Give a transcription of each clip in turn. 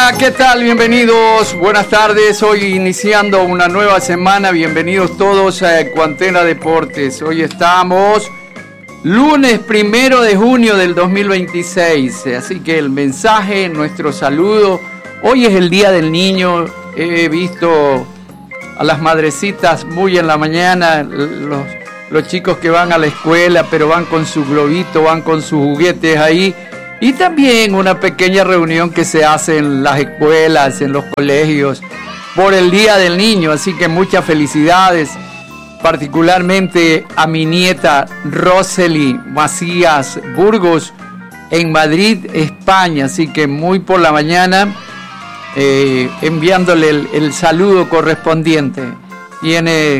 Hola, ¿qué tal? Bienvenidos, buenas tardes. Hoy iniciando una nueva semana. Bienvenidos todos a Ecuantena Deportes. Hoy estamos lunes 1 de junio del 2026. Así que el mensaje, nuestro saludo. Hoy es el Día del Niño. He visto a las madrecitas muy en la mañana, los chicos que van a la escuela, pero van con su globito, van con sus juguetes ahí. Y también una pequeña reunión que se hace en las escuelas, en los colegios, por el Día del Niño. Así que muchas felicidades, particularmente a mi nieta Rosely Macías Burgos en Madrid, España. Así que muy por la mañana, enviándole el saludo correspondiente. Tiene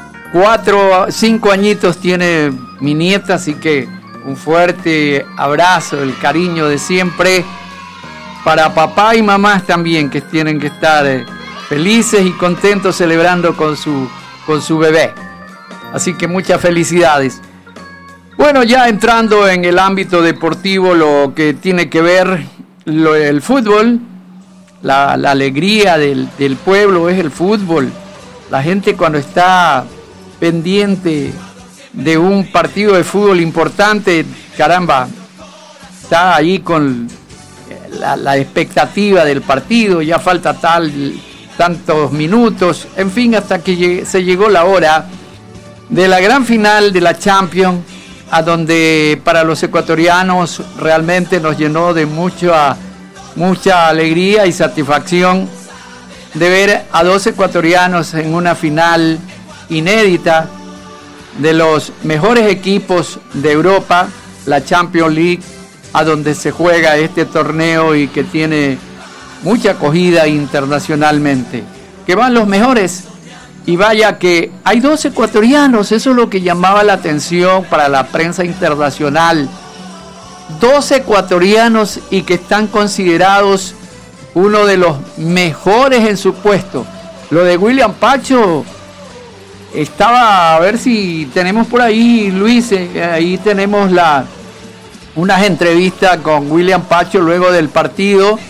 5 añitos, tiene mi nieta, así que un fuerte abrazo, el cariño de siempre para papá y mamá también, que tienen que estar felices y contentos celebrando con su bebé. Así que muchas felicidades. Bueno, ya entrando en el ámbito deportivo, lo que tiene que ver el fútbol, la alegría del pueblo es el fútbol. La gente cuando está pendiente de un partido de fútbol importante, caramba, está ahí con la expectativa del partido, ya falta tantos minutos, en fin, hasta que se llegó la hora de la gran final de la Champions, a donde para los ecuatorianos realmente nos llenó de mucha alegría y satisfacción de ver a 2 ecuatorianos en una final inédita de los mejores equipos de Europa, la Champions League, a donde se juega este torneo y que tiene mucha acogida internacionalmente. Que van los mejores, y vaya que hay 2 ecuatorianos, eso es lo que llamaba la atención para la prensa internacional. 2 ecuatorianos y que están considerados uno de los mejores en su puesto. Lo de William Pacho, estaba, a ver si tenemos por ahí, Luis, ahí tenemos unas entrevistas con William Pacho luego del partido,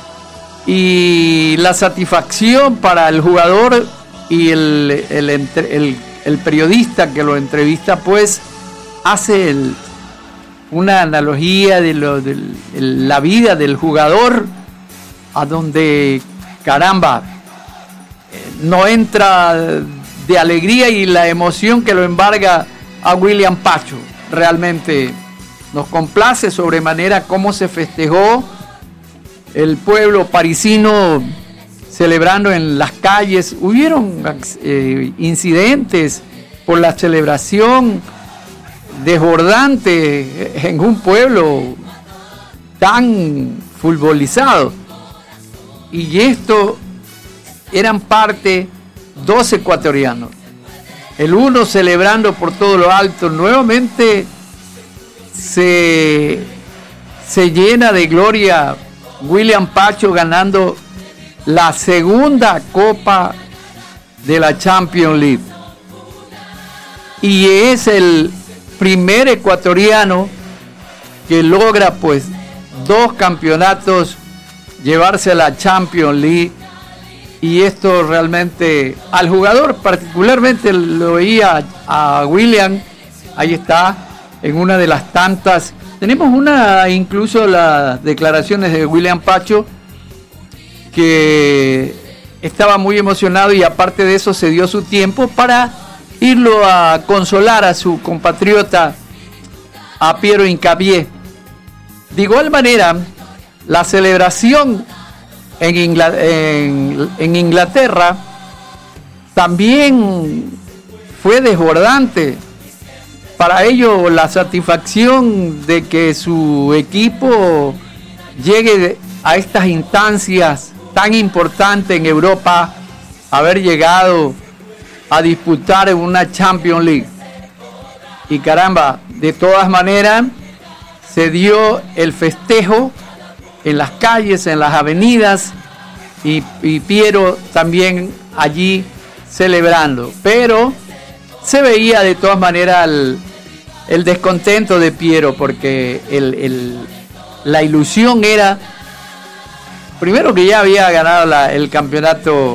y la satisfacción para el jugador y el periodista que lo entrevista, pues hace una analogía de la vida del jugador, a donde, caramba, no entra de alegría y la emoción que lo embarga a William Pacho. Realmente nos complace sobremanera cómo se festejó el pueblo parisino, celebrando en las calles. Hubieron incidentes por la celebración desbordante en un pueblo tan futbolizado, y esto eran parte 2 ecuatorianos, el uno celebrando por todo lo alto. Nuevamente se llena de gloria William Pacho, ganando la segunda Copa de la Champions League, y es el primer ecuatoriano que logra pues 2 campeonatos, llevarse a la Champions League. Y esto realmente, al jugador particularmente, lo veía a William, ahí está, en una de las tantas. Tenemos incluso las declaraciones de William Pacho, que estaba muy emocionado, y aparte de eso se dio su tiempo para irlo a consolar a su compatriota, a Piero Hincapié. De igual manera, la celebración en Inglaterra también fue desbordante. Para ellos, la satisfacción de que su equipo llegue a estas instancias tan importantes en Europa, haber llegado a disputar una Champions League. Y caramba, de todas maneras, se dio el festejo en las calles, en las avenidas, y Piero también allí celebrando. Pero se veía de todas maneras el descontento de Piero, porque la ilusión era primero que ya había ganado el campeonato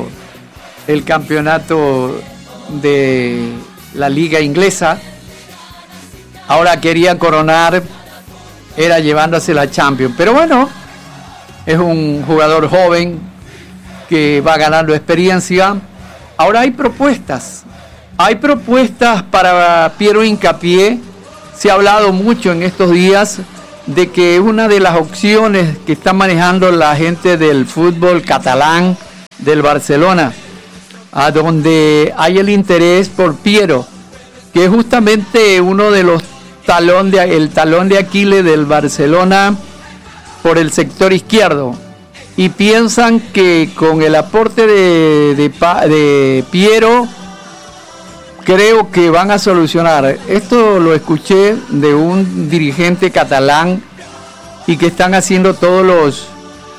de la liga inglesa, ahora quería coronar, era llevándose la Champions, pero bueno, es un jugador joven que va ganando experiencia. Ahora hay propuestas para Piero Hincapié. Se ha hablado mucho en estos días de que una de las opciones que está manejando la gente del fútbol catalán, del Barcelona, a donde hay el interés por Piero, que es justamente uno de los talón de Aquiles del Barcelona por el sector izquierdo, y piensan que con el aporte de Piero, creo que van a solucionar. Esto lo escuché de un dirigente catalán, y que están haciendo todas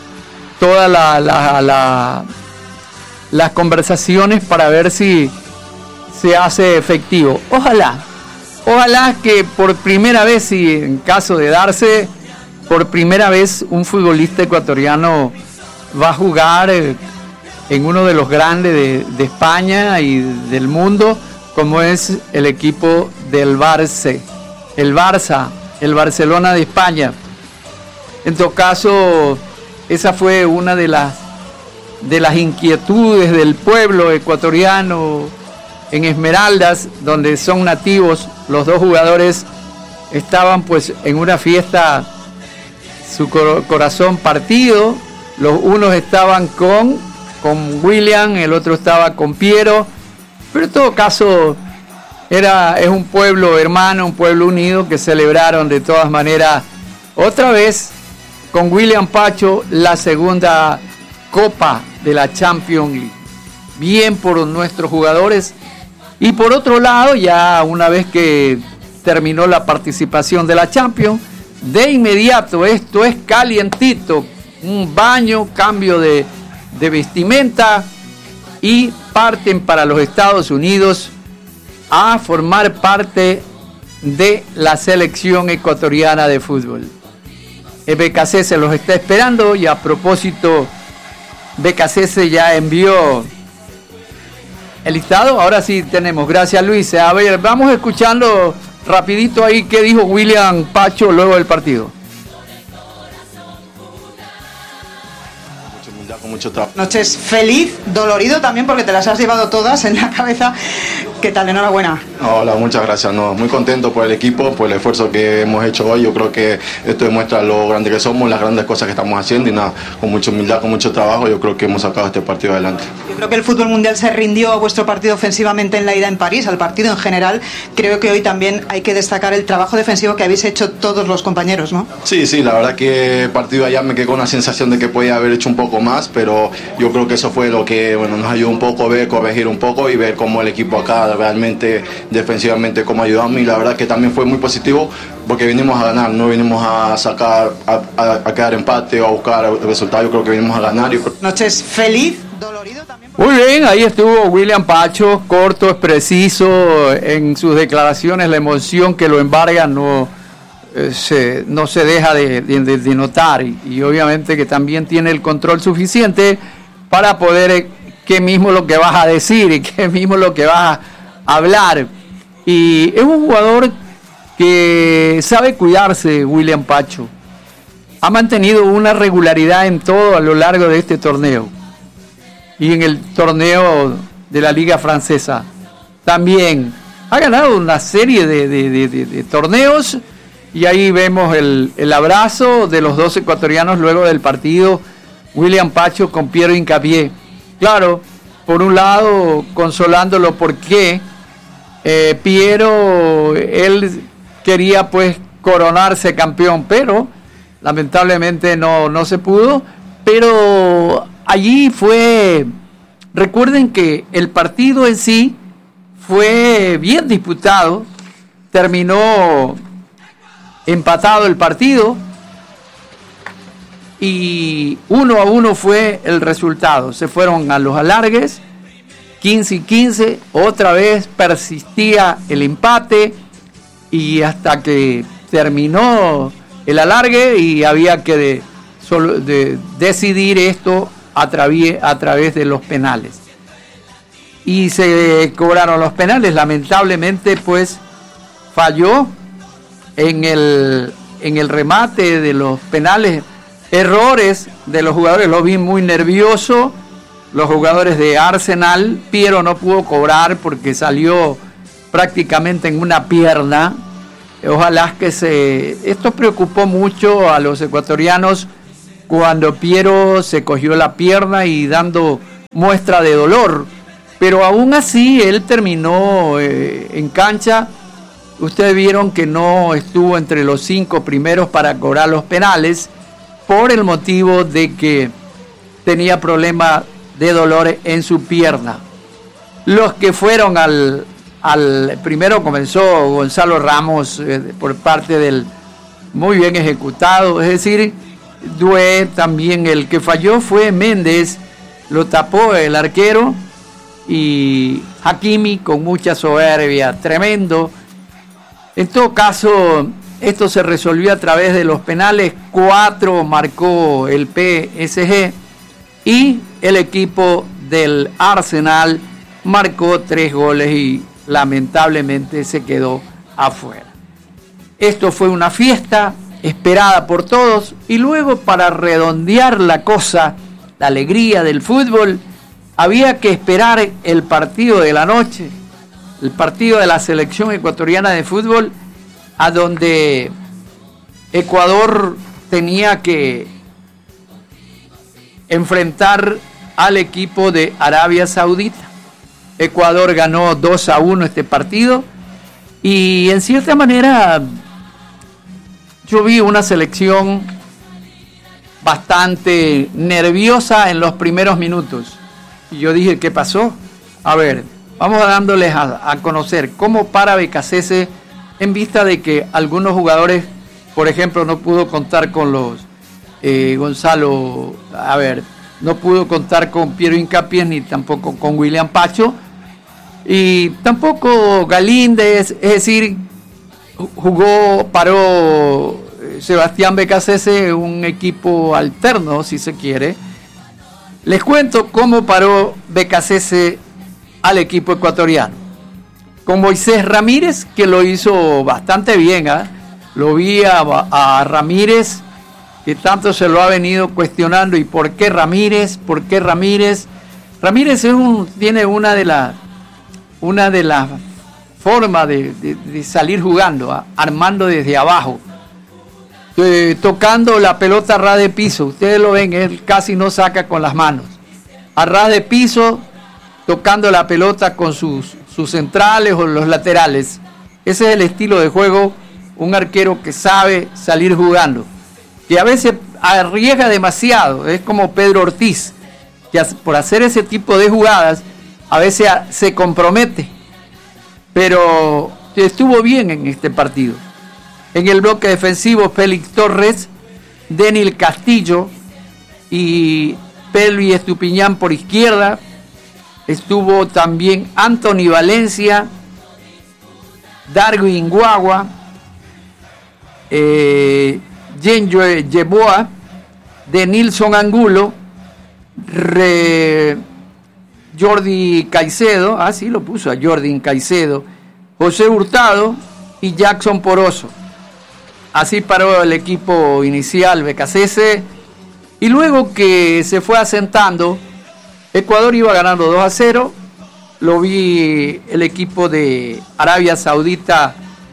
las conversaciones para ver si se hace efectivo. Ojalá que por primera vez, si en caso de darse, por primera vez un futbolista ecuatoriano va a jugar en uno de los grandes de España y del mundo, como es el equipo del Barça, el Barcelona de España. En todo caso, esa fue una de las inquietudes del pueblo ecuatoriano en Esmeraldas, donde son nativos. Los dos jugadores estaban pues en una fiesta, su corazón partido. Los unos estaban con William, el otro estaba con Piero, pero en todo caso es un pueblo hermano, un pueblo unido, que celebraron de todas maneras otra vez con William Pacho la segunda Copa de la Champions League. Bien por nuestros jugadores. Y por otro lado, ya una vez que terminó la participación de la Champions, de inmediato, esto es calientito, un baño, cambio de vestimenta, y parten para los Estados Unidos a formar parte de la selección ecuatoriana de fútbol. El BKC se los está esperando, y a propósito, BKC ya envió el listado. Ahora sí tenemos, gracias Luis. A ver, vamos escuchando rapidito ahí qué dijo William Pacho luego del partido. Con mucho trabajo. Noches feliz, dolorido también porque te las has llevado todas en la cabeza. ¿Qué tal? Enhorabuena. Hola, muchas gracias. Muy contento por el equipo, por el esfuerzo que hemos hecho hoy. Yo creo que esto demuestra lo grande que somos, las grandes cosas que estamos haciendo, y nada, con mucha humildad, con mucho trabajo, yo creo que hemos sacado este partido adelante. Yo creo que el fútbol mundial se rindió a vuestro partido ofensivamente en la ida en París, al partido en general. Creo que hoy también hay que destacar el trabajo defensivo que habéis hecho todos los compañeros, ¿no? Sí, la verdad que el partido allá me quedé con una sensación de que podía haber hecho un poco más, pero yo creo que eso fue lo que nos ayudó un poco a ver, corregir un poco y ver cómo el equipo acá realmente defensivamente cómo ayudamos, y la verdad que también fue muy positivo porque vinimos a ganar, no vinimos a sacar, a quedar empate o a buscar el resultado. Yo creo que vinimos a ganar. Noches feliz, dolorido también. Muy bien, ahí estuvo William Pacho, corto, es preciso en sus declaraciones. La emoción que lo embarga no se deja de notar, y obviamente que también tiene el control suficiente para poder qué mismo lo que vas a decir y qué mismo lo que vas a hablar. Y es un jugador que sabe cuidarse, William Pacho. Ha mantenido una regularidad en todo a lo largo de este torneo, y en el torneo de la Liga Francesa también ha ganado una serie de torneos. Y ahí vemos el abrazo de los dos ecuatorianos luego del partido, William Pacho con Piero Hincapié. Claro, por un lado consolándolo porque Piero, él quería pues coronarse campeón, pero lamentablemente no se pudo. Pero allí recuerden que el partido en sí fue bien disputado, terminó empatado el partido, y 1-1 fue el resultado. Se fueron a los alargues, 15-15, otra vez persistía el empate, y hasta que terminó el alargue y había que decidir esto a través de los penales. Y se cobraron los penales. Lamentablemente, pues, falló en el remate de los penales. Errores de los jugadores, lo vi muy nervioso. Los jugadores de Arsenal, Piero no pudo cobrar porque salió prácticamente en una pierna. Ojalá que esto preocupó mucho a los ecuatorianos cuando Piero se cogió la pierna y dando muestra de dolor. Pero aún así él terminó en cancha. Ustedes vieron que no estuvo entre los 5 primeros para cobrar los penales por el motivo de que tenía problemas de dolor en su pierna. Los que fueron al primero comenzó Gonzalo Ramos por parte del muy bien ejecutado, es decir, Dué también. El que falló fue Méndez, lo tapó el arquero, y Hakimi con mucha soberbia, tremendo. En todo caso, esto se resolvió a través de los penales. 4 marcó el PSG y el equipo del Arsenal marcó 3 goles y lamentablemente se quedó afuera. Esto fue una fiesta esperada por todos, y luego, para redondear la cosa, la alegría del fútbol, había que esperar el partido de la noche, el partido de la selección ecuatoriana de fútbol, a donde Ecuador tenía que enfrentar al equipo de Arabia Saudita. Ecuador ganó 2-1 este partido, y en cierta manera yo vi una selección bastante nerviosa en los primeros minutos. Y yo dije, ¿qué pasó? A ver, vamos dándoles a conocer cómo para Becasese, en vista de que algunos jugadores, por ejemplo, no pudo contar con los Gonzalo, no pudo contar con Piero Hincapié ni tampoco con William Pacho, y tampoco Galíndez, es decir, paró Sebastián Becasese, un equipo alterno, si se quiere. Les cuento cómo paró Becasese al equipo ecuatoriano. Con Moisés Ramírez, que lo hizo bastante bien, lo vi a Ramírez, que tanto se lo ha venido cuestionando. ¿Y por qué Ramírez? ¿Por qué Ramírez? Ramírez tiene una de las formas de salir jugando, armando desde abajo, tocando la pelota a ras de piso. Ustedes lo ven, él casi no saca con las manos. A ras de piso, tocando la pelota con sus centrales o los laterales. Ese es el estilo de juego, un arquero que sabe salir jugando, que a veces arriesga demasiado. Es como Pedro Ortiz, que por hacer ese tipo de jugadas a veces se compromete, pero estuvo bien en este partido. En el bloque defensivo, Félix Torres, Denil Castillo y Pelvi Estupiñán por izquierda. Estuvo también Anthony Valencia, Darwin Guagua, Genjo Yeboa, Denilson Angulo, Jordi Caicedo, sí lo puso a Jordi Caicedo, José Hurtado y Jackson Poroso. Así paró el equipo inicial Becasese, y luego que se fue asentando, Ecuador iba ganando 2-0. Lo vi el equipo de Arabia Saudita,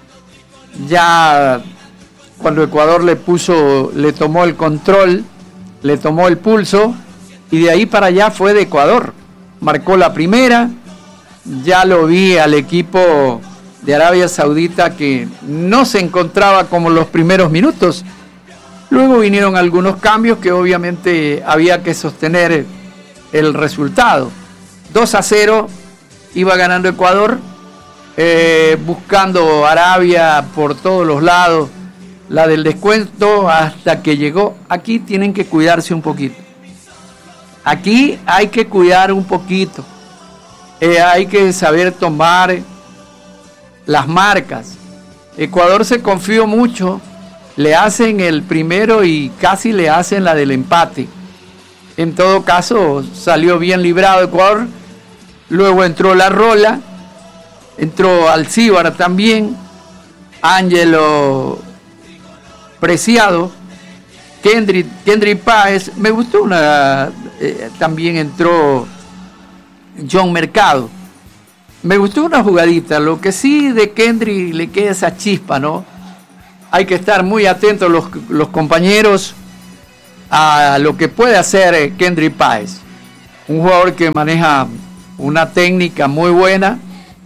ya cuando Ecuador le tomó el control, le tomó el pulso, y de ahí para allá fue de Ecuador. Marcó la primera. Ya lo vi al equipo de Arabia Saudita, que no se encontraba como los primeros minutos. Luego vinieron algunos cambios que obviamente había que sostener el resultado. 2-0 iba ganando Ecuador, buscando Arabia por todos los lados, la del descuento, hasta que llegó. Aquí tienen que cuidarse un poquito. Aquí hay que cuidar un poquito. Hay que saber tomar las marcas. Ecuador se confió mucho le hacen el primero y casi le hacen la del empate. En todo caso, salió bien librado Ecuador. Luego entró La Rola, entró Alcíbar también, Ángelo Preciado, Kendry Páez. Me gustó también entró John Mercado. Me gustó una jugadita. Lo que sí de Kendry le queda esa chispa, ¿no? Hay que estar muy atentos los compañeros a lo que puede hacer Kendry Páez. Un jugador que maneja una técnica muy buena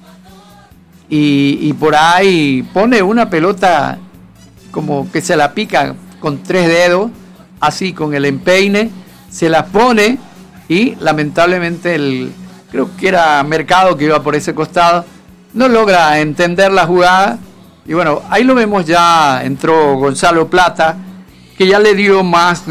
y por ahí pone una pelota como que se la pica con 3 dedos, así con el empeine, se la pone y lamentablemente creo que era Mercado que iba por ese costado, no logra entender la jugada y bueno, ahí lo vemos, ya entró Gonzalo Plata, que ya le dio más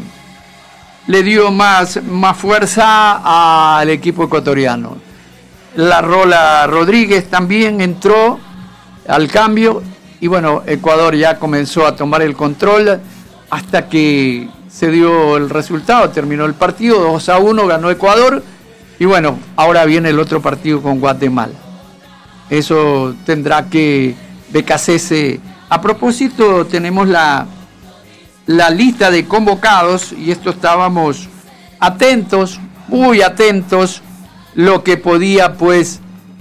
fuerza al equipo ecuatoriano. La Rola Rodríguez también entró al cambio y bueno, Ecuador ya comenzó a tomar el control hasta que se dio el resultado, terminó el partido 2-1, ganó Ecuador y bueno, ahora viene el otro partido con Guatemala. Eso tendrá que BKCS. A propósito, tenemos la lista de convocados y esto estábamos atentos, muy atentos, lo que podía pues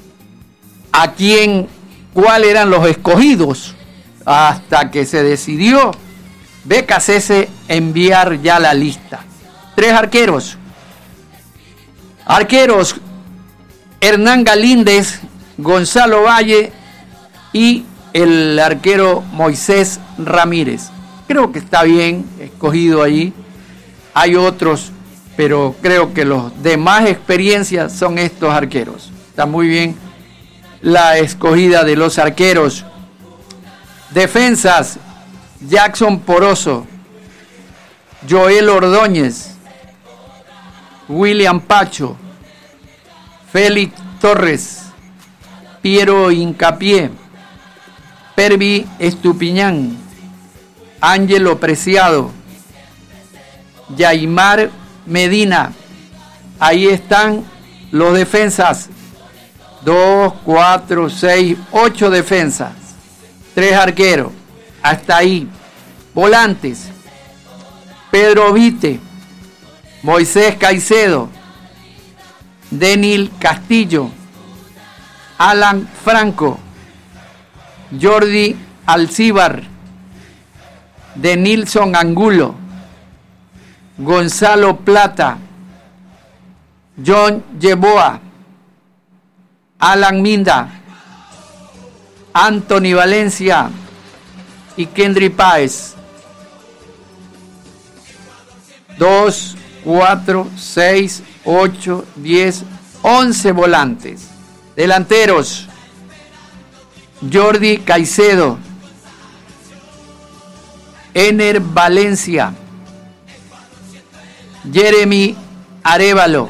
cuáles eran los escogidos, hasta que se decidió BKCS enviar ya la lista. 3 arqueros, Hernán Galíndez, Gonzalo Valle y el arquero Moisés Ramírez. Creo que está bien escogido ahí. Hay otros, pero creo que los de más experiencia son estos arqueros. Está muy bien la escogida de los arqueros. Defensas: Jackson Poroso, Joel Ordóñez, William Pacho, Félix Torres, Piero Hincapié, Pervi Estupiñán, Ángelo Preciado, Yaimar Medina. Ahí están los defensas. 2, 4, 6, 8 defensas. 3 arqueros. Hasta ahí. Volantes: Pedro Vite, Moisés Caicedo, Denil Castillo, Alan Franco, Jordi Alcíbar, Denilson Angulo, Gonzalo Plata, John Yeboa, Alan Minda, Anthony Valencia y Kendry Páez. 2, 4, 6, 8, 10, 11 volantes. Delanteros: Jordi Caicedo, Ener Valencia, Jeremy Arévalo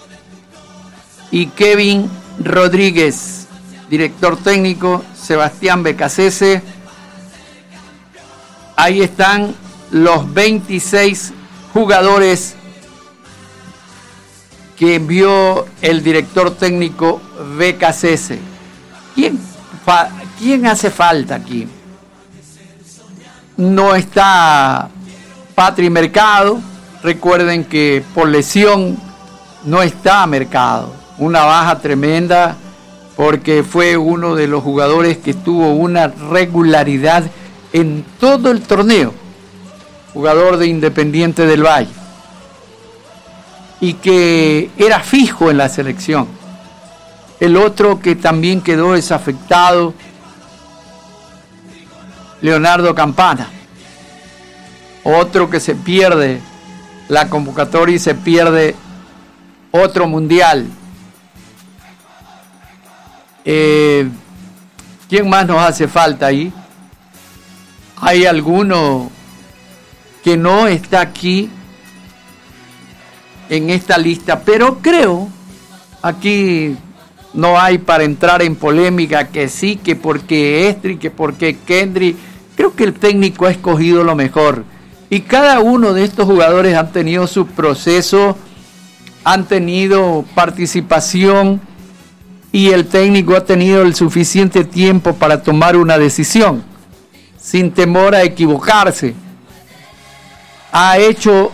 y Kevin Rodríguez. Director técnico Sebastián BKCS. Ahí están los 26 jugadores que envió el director técnico BKCS. ¿Quién hace falta aquí? No está Patri Mercado. Recuerden que por lesión no está Mercado. Una baja tremenda porque fue uno de los jugadores que tuvo una regularidad en todo el torneo. Jugador de Independiente del Valle. Y que era fijo en la selección. El otro que también quedó desafectado, Leonardo Campana. Otro que se pierde la convocatoria y se pierde otro mundial. ¿Quién más nos hace falta ahí? ¿Hay alguno que no está aquí en esta lista? Pero creo, aquí no hay para entrar en polémica, que sí, que porque Estri, que porque Kendry, Creo que el técnico ha escogido lo mejor. Y cada uno de estos jugadores han tenido su proceso, han tenido participación y el técnico ha tenido el suficiente tiempo para tomar una decisión, sin temor a equivocarse. Ha hecho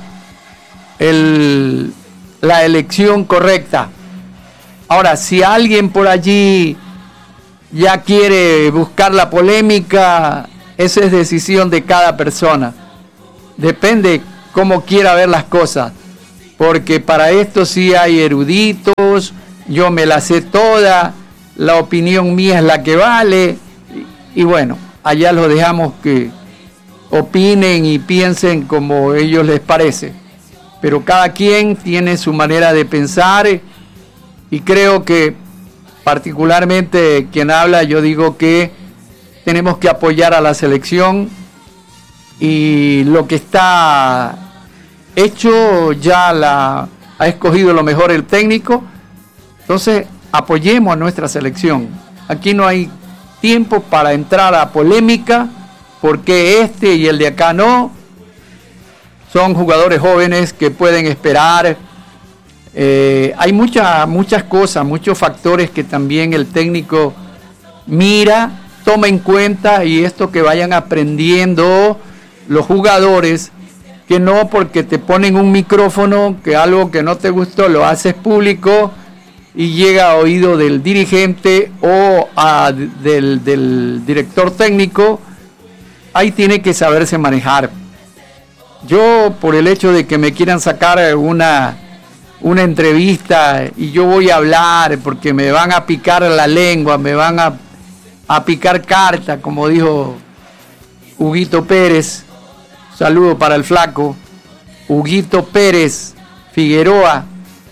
la elección correcta. Ahora, si alguien por allí ya quiere buscar la polémica, esa es decisión de cada persona. Depende cómo quiera ver las cosas, porque para esto sí hay eruditos, yo me la sé toda, la opinión mía es la que vale, y bueno, allá los dejamos que opinen y piensen como ellos les parece, pero cada quien tiene su manera de pensar, y creo que particularmente quien habla, yo digo que tenemos que apoyar a la selección, y lo que está hecho ya ha escogido lo mejor el técnico. Entonces apoyemos a nuestra selección. Aquí no hay tiempo para entrar a polémica, porque este y el de acá no. Son jugadores jóvenes que pueden esperar. Hay muchas cosas, muchos factores que también el técnico mira, toma en cuenta, y esto que vayan aprendiendo los jugadores, que no porque te ponen un micrófono, que algo que no te gustó lo haces público y llega a oído del dirigente o del director técnico. Ahí tiene que saberse manejar. Yo, por el hecho de que me quieran sacar una entrevista y yo voy a hablar porque me van a picar la lengua, me van a picar carta, como dijo Huguito Pérez. Saludo para el flaco Huguito Pérez Figueroa.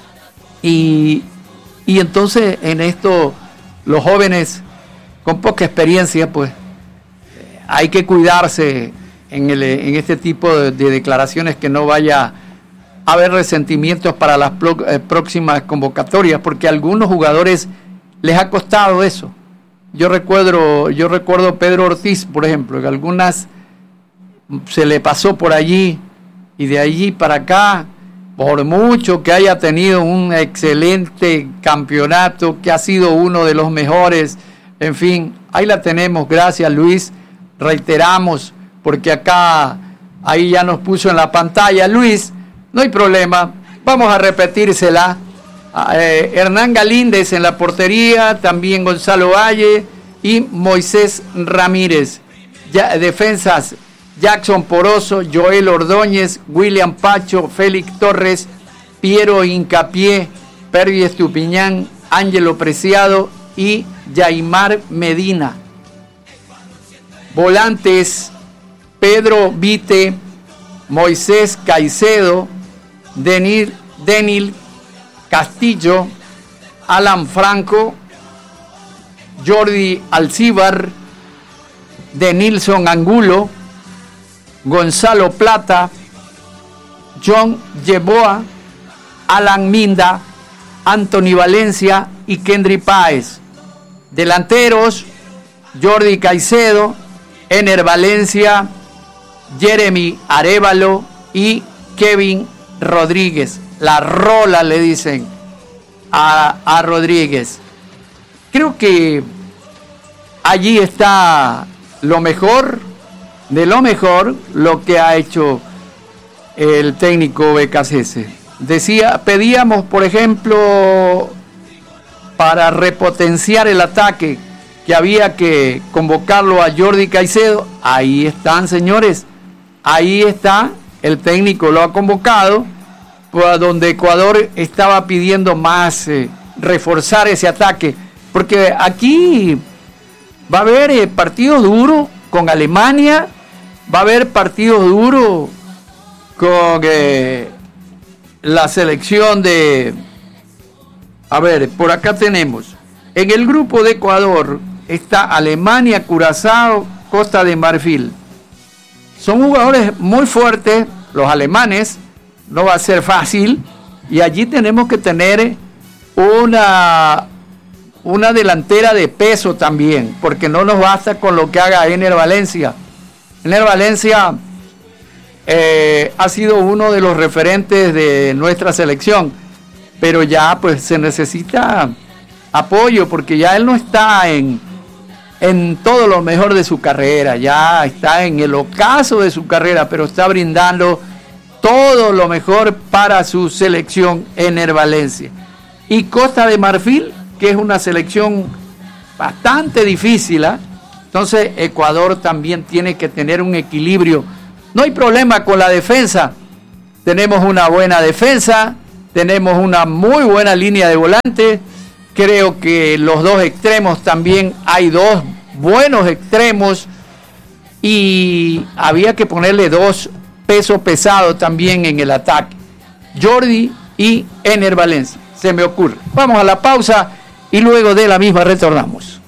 Y entonces en esto los jóvenes con poca experiencia, pues hay que cuidarse en este tipo de declaraciones, que no vaya a haber resentimientos para las próximas convocatorias, porque a algunos jugadores les ha costado eso. Yo recuerdo Pedro Ortiz, por ejemplo, que algunas se le pasó por allí, y de allí para acá, por mucho que haya tenido un excelente campeonato, que ha sido uno de los mejores, en fin, ahí la tenemos. Gracias, Luis, reiteramos, porque acá, ahí ya nos puso en la pantalla Luis, no hay problema, vamos a repetírsela. Hernán Galíndez en la portería, también Gonzalo Valle y Moisés Ramírez. Defensas: Jackson Poroso, Joel Ordóñez, William Pacho, Félix Torres, Piero Hincapié, Pervis Estupiñán, Ángelo Preciado y Yaimar Medina. Volantes: Pedro Vite, Moisés Caicedo, Denil Castillo, Alan Franco, Jordi Alcíbar, Denilson Angulo, Gonzalo Plata, John Yeboa, Alan Minda, Anthony Valencia y Kendry Páez. Delanteros: Jordi Caicedo, Ener Valencia, Jeremy Arévalo y Kevin Rodríguez. La rola le dicen a Rodríguez. Creo que allí está lo mejor de lo mejor, lo que ha hecho el técnico BKCS. Pedíamos, por ejemplo, para repotenciar el ataque, que había que convocarlo a Jordi Caicedo. Ahí están, señores, ahí está, el técnico lo ha convocado, donde Ecuador estaba pidiendo más, reforzar ese ataque, porque aquí va a haber partidos duros con Alemania, va a haber partidos duros con la selección de... A ver, por acá tenemos, en el grupo de Ecuador está Alemania, Curazao, Costa de Marfil. Son jugadores muy fuertes, los alemanes, no va a ser fácil, y allí tenemos que tener una delantera de peso también, porque no nos basta con lo que haga Ener Valencia. Ener Valencia ha sido uno de los referentes de nuestra selección, pero ya pues se necesita apoyo, porque ya él no está en todo lo mejor de su carrera, ya está en el ocaso de su carrera, pero está brindando todo lo mejor para su selección Ener Valencia. Y Costa de Marfil, que es una selección bastante difícil, ¿eh? Entonces Ecuador también tiene que tener un equilibrio. No hay problema con la defensa, tenemos una buena defensa, tenemos una muy buena línea de volante. Creo que los dos extremos también, hay dos buenos extremos, y había que ponerle dos pesos pesados también en el ataque, Jordi y Ener Valencia, se me ocurre. Vamos a la pausa y luego de la misma retornamos.